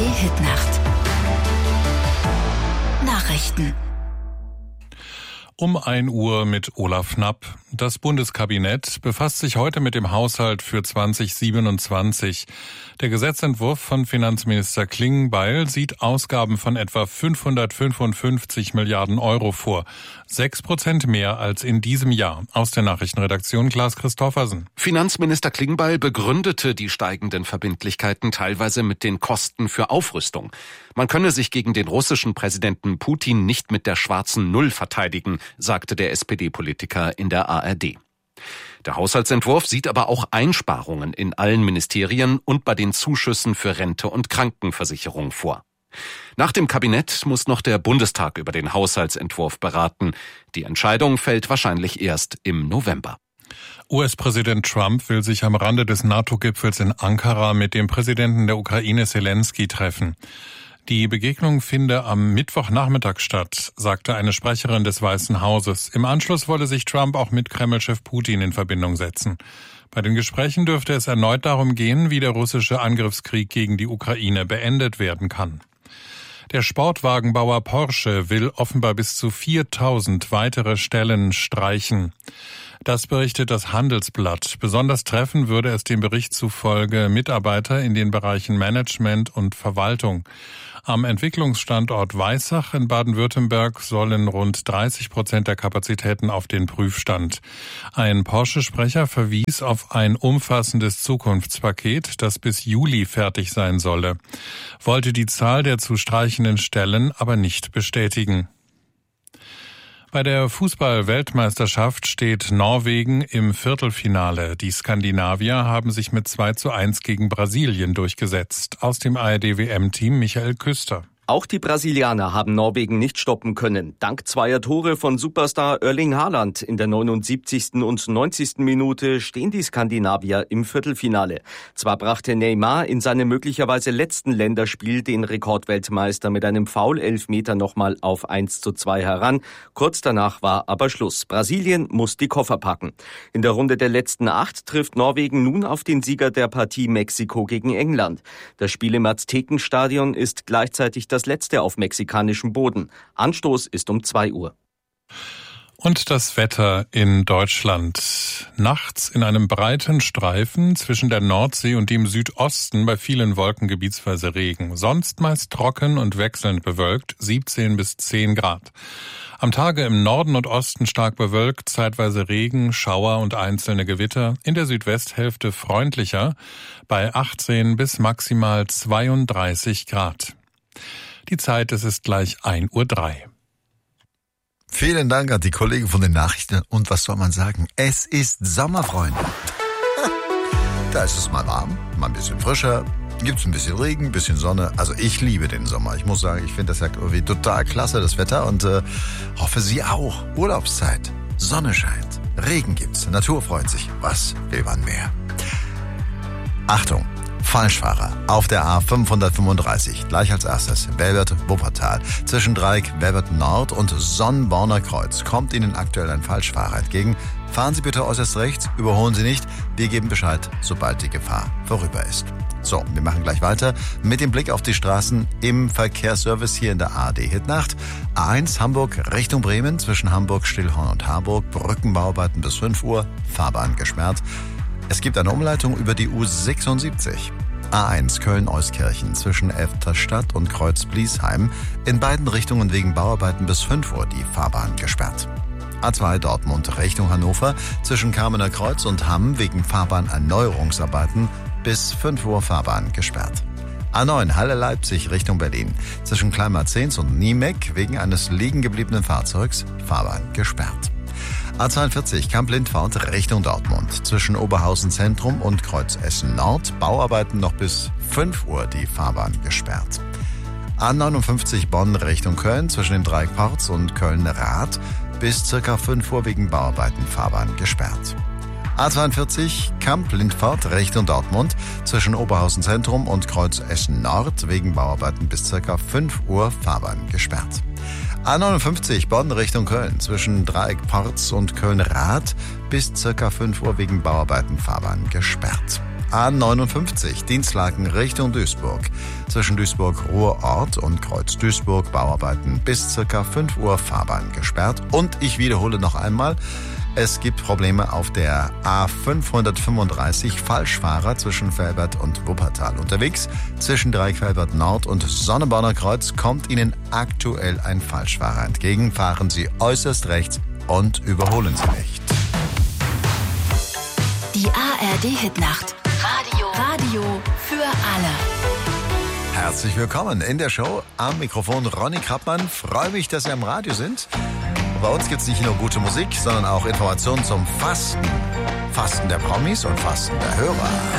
ARD-Hitnacht. Nachrichten. Um 1 Uhr mit Olaf Knapp. Das Bundeskabinett befasst sich heute mit dem Haushalt für 2027. Der Gesetzentwurf von Finanzminister Klingbeil sieht Ausgaben von etwa 555 Milliarden Euro vor. 6% mehr als in diesem Jahr. Aus der Nachrichtenredaktion Klaas Christoffersen. Finanzminister Klingbeil begründete die steigenden Verbindlichkeiten teilweise mit den Kosten für Aufrüstung. Man könne sich gegen den russischen Präsidenten Putin nicht mit der schwarzen Null verteidigen, sagte der SPD-Politiker in der ARD. Der Haushaltsentwurf sieht aber auch Einsparungen in allen Ministerien und bei den Zuschüssen für Rente und Krankenversicherung vor. Nach dem Kabinett muss noch der Bundestag über den Haushaltsentwurf beraten. Die Entscheidung fällt wahrscheinlich erst im November. US-Präsident Trump will sich am Rande des NATO-Gipfels in Ankara mit dem Präsidenten der Ukraine Selenskyj treffen. Die Begegnung finde am Mittwochnachmittag statt, sagte eine Sprecherin des Weißen Hauses. Im Anschluss wolle sich Trump auch mit Kreml-Chef Putin in Verbindung setzen. Bei den Gesprächen dürfte es erneut darum gehen, wie der russische Angriffskrieg gegen die Ukraine beendet werden kann. Der Sportwagenbauer Porsche will offenbar bis zu 4.000 weitere Stellen streichen. Das berichtet das Handelsblatt. Besonders treffen würde es dem Bericht zufolge Mitarbeiter in den Bereichen Management und Verwaltung. Am Entwicklungsstandort Weissach in Baden-Württemberg sollen rund 30% der Kapazitäten auf den Prüfstand. Ein Porsche-Sprecher verwies auf ein umfassendes Zukunftspaket, das bis Juli fertig sein solle, wollte die Zahl der zu streichenden Stellen aber nicht bestätigen. Bei der Fußball-Weltmeisterschaft steht Norwegen im Viertelfinale. Die Skandinavier haben sich mit 2:1 gegen Brasilien durchgesetzt. Aus dem ARD-WM-Team Michael Küster. Auch die Brasilianer haben Norwegen nicht stoppen können. Dank zweier Tore von Superstar Erling Haaland in der 79. und 90. Minute stehen die Skandinavier im Viertelfinale. Zwar brachte Neymar in seinem möglicherweise letzten Länderspiel den Rekordweltmeister mit einem Foul-Elfmeter nochmal auf 1:2 heran. Kurz danach war aber Schluss. Brasilien muss die Koffer packen. In der Runde der letzten 8 trifft Norwegen nun auf den Sieger der Partie Mexiko gegen England. Das Spiel im Aztekenstadion ist gleichzeitig das letzte auf mexikanischem Boden. Anstoß ist um 2 Uhr. Und das Wetter in Deutschland. Nachts in einem breiten Streifen zwischen der Nordsee und dem Südosten bei vielen Wolken gebietsweise Regen. Sonst meist trocken und wechselnd bewölkt, 17 bis 10 Grad. Am Tage im Norden und Osten stark bewölkt, zeitweise Regen, Schauer und einzelne Gewitter. In der Südwesthälfte freundlicher bei 18 bis maximal 32 Grad. Die Zeit, es ist gleich 1:03 Uhr. Vielen Dank an die Kollegen von den Nachrichten. Und was soll man sagen? Es ist Sommer, Freunde. Da ist es mal warm, mal ein bisschen frischer, gibt's ein bisschen Regen, ein bisschen Sonne. Also ich liebe den Sommer. Ich muss sagen, ich finde das ja irgendwie total klasse, das Wetter. Und hoffe, Sie auch. Urlaubszeit, Sonne scheint, Regen gibt's, Natur freut sich. Was will man mehr? Achtung! Falschfahrer auf der A535, gleich als erstes Velbert-Wuppertal. Zwischen Dreieck Velbert-Nord und Sonnborner Kreuz kommt Ihnen aktuell ein Falschfahrer entgegen. Fahren Sie bitte äußerst rechts, überholen Sie nicht. Wir geben Bescheid, sobald die Gefahr vorüber ist. So, wir machen gleich weiter mit dem Blick auf die Straßen im Verkehrsservice hier in der ARD-Hitnacht. A1 Hamburg Richtung Bremen, zwischen Hamburg, Stillhorn und Harburg. Brückenbauarbeiten bis 5 Uhr, Fahrbahn gesperrt. Es gibt eine Umleitung über die U76. A1 Köln-Euskirchen zwischen Elfterstadt und Kreuz-Bliesheim. In beiden Richtungen wegen Bauarbeiten bis 5 Uhr die Fahrbahn gesperrt. A2 Dortmund Richtung Hannover zwischen Kamener Kreuz und Hamm wegen Fahrbahnerneuerungsarbeiten bis 5 Uhr Fahrbahn gesperrt. A9 Halle-Leipzig Richtung Berlin zwischen Kleinmarzens und Niemeck wegen eines liegen gebliebenen Fahrzeugs Fahrbahn gesperrt. A42 Kamp-Lindfort Richtung Dortmund. Zwischen Oberhausen Zentrum und Kreuz Essen Nord. Bauarbeiten noch bis 5 Uhr die Fahrbahn gesperrt. A59 Bonn Richtung Köln. Zwischen dem Dreieck Porz und Köln-Rath. Bis ca. 5 Uhr wegen Bauarbeiten Fahrbahn gesperrt. A42 Kamp-Lindfort Richtung Dortmund. Zwischen Oberhausen Zentrum und Kreuz Essen Nord. Wegen Bauarbeiten bis ca. 5 Uhr Fahrbahn gesperrt. A59 Bonn Richtung Köln zwischen Dreieck Porz und Köln-Rath bis ca. 5 Uhr wegen Bauarbeiten Fahrbahn gesperrt. A59, Dienstlaken Richtung Duisburg. Zwischen Duisburg-Ruhrort und Kreuz-Duisburg Bauarbeiten bis ca. 5 Uhr Fahrbahn gesperrt. Und ich wiederhole noch einmal, es gibt Probleme auf der A535 Falschfahrer zwischen Velbert und Wuppertal. Unterwegs zwischen Dreifelbert Nord und Sonneborner Kreuz kommt Ihnen aktuell ein Falschfahrer entgegen. Fahren Sie äußerst rechts und überholen Sie nicht. Die ARD-Hitnacht. Radio für alle. Herzlich willkommen in der Show. Am Mikrofon Ronny Krappmann. Freue mich, dass Sie am Radio sind. Bei uns gibt es nicht nur gute Musik, sondern auch Informationen zum Fasten. Fasten der Promis und Fasten der Hörer.